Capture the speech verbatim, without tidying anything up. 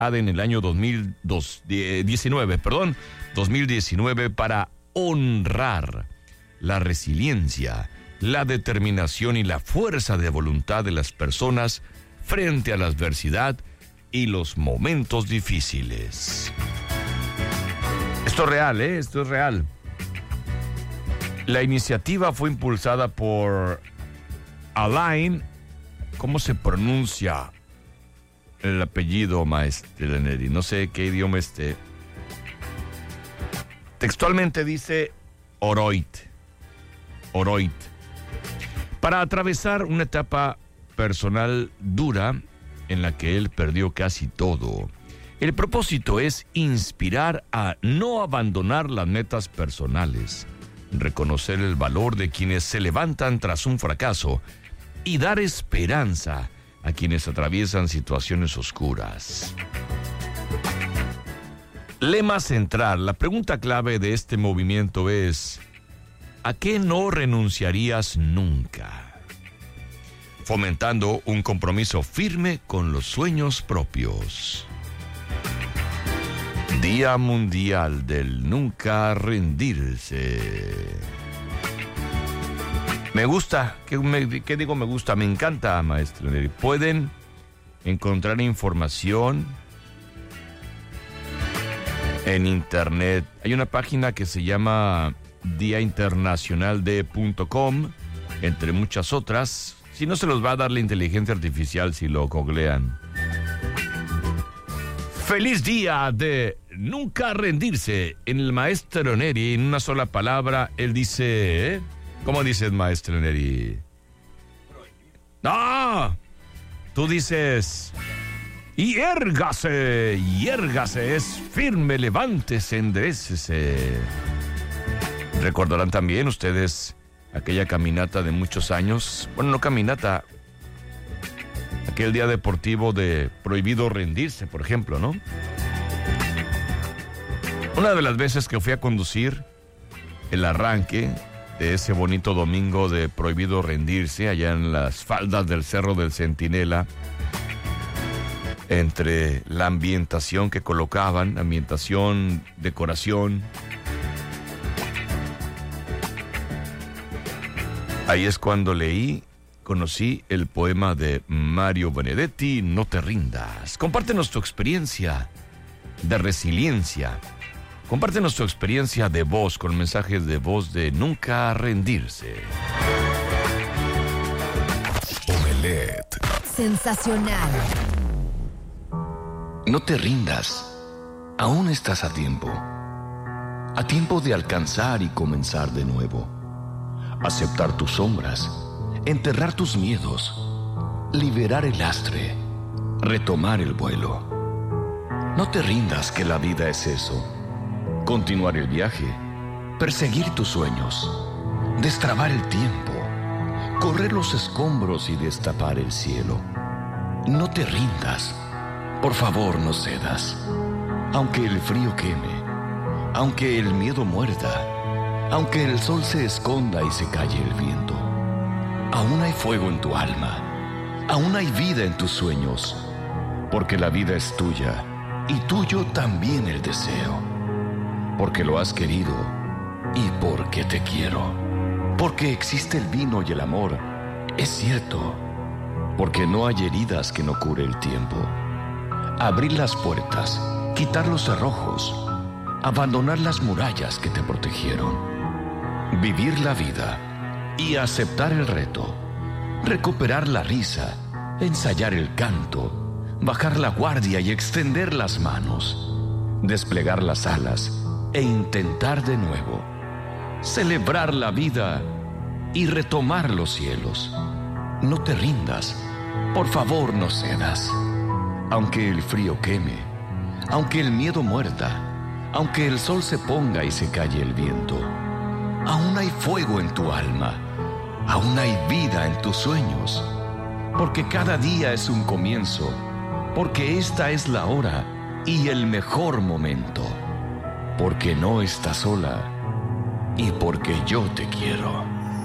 en el año dos mil diecinueve, perdón, dos mil diecinueve para honrar la resiliencia, la determinación y la fuerza de voluntad de las personas frente a la adversidad y los momentos difíciles. Esto es real, ¿eh? Esto es real. La iniciativa fue impulsada por Alain. ¿Cómo se pronuncia el apellido, maestro Neri? No sé qué idioma esté. Textualmente dice Oroit. Oroit. Para atravesar una etapa personal dura en la que él perdió casi todo. El propósito es inspirar a no abandonar las metas personales, reconocer el valor de quienes se levantan tras un fracaso y dar esperanza a quienes atraviesan situaciones oscuras. Lema central, la pregunta clave de este movimiento es: ¿a qué no renunciarías nunca? Fomentando un compromiso firme con los sueños propios. Día Mundial del Nunca Rendirse. Me gusta, ¿qué, me, qué digo me gusta? Me encanta, maestro Neri. Pueden encontrar información en internet. Hay una página que se llama día internacional de punto com, entre muchas otras. Si no, se los va a dar la inteligencia artificial si lo googlean. Feliz día de nunca rendirse. En el maestro Neri, en una sola palabra, él dice... ¿eh? ¿Cómo dices, maestro Neri? ¡No! Tú dices... ¡Hiérgase! ¡Hiérgase! Es firme, levántese, enderécese. Recordarán también ustedes aquella caminata de muchos años. Bueno, no caminata. Aquel día deportivo de prohibido rendirse, por ejemplo, ¿no? Una de las veces que fui a conducir el arranque de ese bonito domingo de prohibido rendirse, allá en las faldas del Cerro del Centinela, entre la ambientación que colocaban, ambientación, decoración. Ahí es cuando leí, conocí el poema de Mario Benedetti, No te rindas. Compártenos tu experiencia de resiliencia. Compártenos tu experiencia de voz con mensajes de voz de nunca rendirse. Omelette. Sensacional. No te rindas. Aún estás a tiempo. A tiempo de alcanzar y comenzar de nuevo. Aceptar tus sombras. Enterrar tus miedos. Liberar el lastre. Retomar el vuelo. No te rindas, que la vida es eso. Continuar el viaje. Perseguir tus sueños. Destrabar el tiempo. Correr los escombros y destapar el cielo. No te rindas. Por favor, no cedas. Aunque el frío queme, aunque el miedo muerda, aunque el sol se esconda y se calle el viento, aún hay fuego en tu alma, aún hay vida en tus sueños, porque la vida es tuya y tuyo también el deseo, porque lo has querido y porque te quiero, porque existe el vino y el amor, es cierto, porque no hay heridas que no cure el tiempo. Abrir las puertas, quitar los cerrojos, abandonar las murallas que te protegieron, vivir la vida y aceptar el reto, recuperar la risa, ensayar el canto, bajar la guardia y extender las manos, desplegar las alas e intentar de nuevo, celebrar la vida y retomar los cielos. No te rindas, por favor no cedas. Aunque el frío queme, aunque el miedo muerda, aunque el sol se ponga y se calle el viento, aún hay fuego en tu alma, aún hay vida en tus sueños, porque cada día es un comienzo, porque esta es la hora y el mejor momento, porque no estás sola y porque yo te quiero.